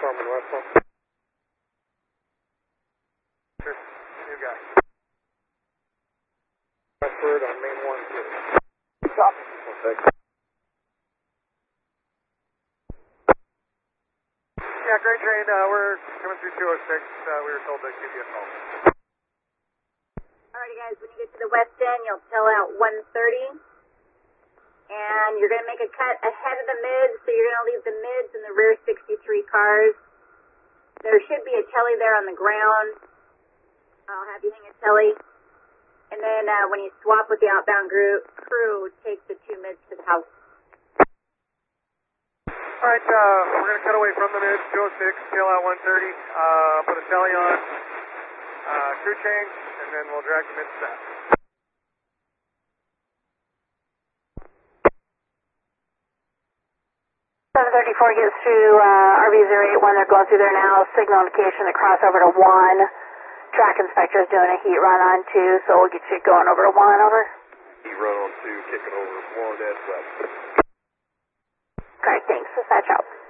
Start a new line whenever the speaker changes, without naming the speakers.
Storm and West Storm.
Sure. New guy.
Westward on main 1, 2.
Stop.
Okay.
Yeah, Great Train, we're coming through 206. We were told to give you a call.
Alrighty guys, when you get to the west end, you'll tell out 130. And you're going to make a cut ahead of the mids, so you're going to leave the mids and the rear 63 cars. There should be a telly there on the ground. I'll have you hang a telly. And then when you swap with the outbound crew, take the 2 mids to the house.
Alright, we're going to cut away from the mids, 206, tail out 130, put a telly on, crew change, and then we'll drag the mids back.
734 gets through RV081. They're going through there now. Signal indication to cross over to 1. Track inspector is doing a heat run on 2, so we'll get you going over to 1. Over.
Heat run on 2, kicking over 1 at west.
Great, thanks. Dispatch out.